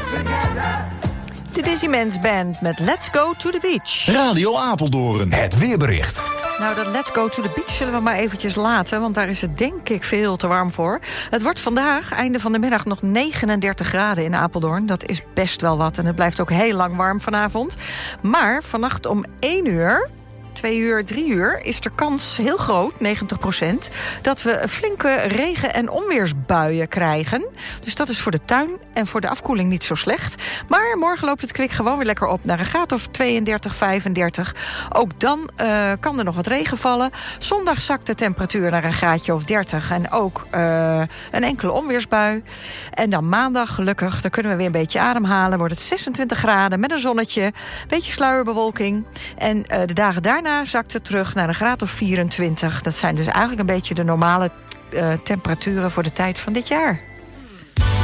De Dizzy Mans Band met Let's Go to the Beach. Radio Apeldoorn, het weerbericht. Nou, dat Let's Go to the Beach zullen we maar eventjes laten, want daar is het denk ik veel te warm voor. Het wordt vandaag, einde van de middag, nog 39 graden in Apeldoorn. Dat is best wel wat en het blijft ook heel lang warm vanavond. Maar vannacht om 1 uur... 2 uur, 3 uur is de kans heel groot, 90%... dat we flinke regen- en onweersbuien krijgen. Dus dat is voor de tuin en voor de afkoeling niet zo slecht. Maar morgen loopt het kwik gewoon weer lekker op naar een graad of 32, 35. Ook dan kan er nog wat regen vallen. Zondag zakt de temperatuur naar een graadje of 30... en ook een enkele onweersbui. En dan maandag, gelukkig, dan kunnen we weer een beetje ademhalen. Wordt het 26 graden met een zonnetje, beetje sluierbewolking. En de dagen daarna zakt het terug naar een graad of 24. Dat zijn dus eigenlijk een beetje de normale temperaturen voor de tijd van dit jaar.